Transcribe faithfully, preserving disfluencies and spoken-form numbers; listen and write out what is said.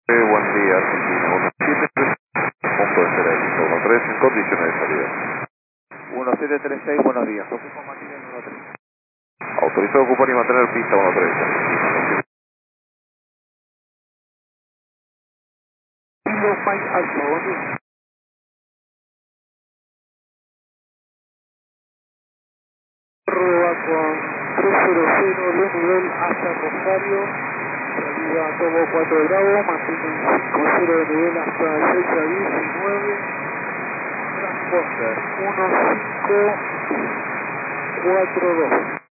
Eh, buen día, Argentina. uno siete tres, punto de será el uno tres en condiciones de salida. uno siete tres seis, buenos días. Ocupo Martínez uno tres. Autorizado a ocupar y mantener pista uno tres, Argentina. Kilo Mike Alfa, buen día. Rueda con trescientos de nivel hasta Rosario. Salida Togo cuatro Bravo, mantiene cinco cero de nivel hasta seis a diecinueve. Transponder uno cinco cuatro dos.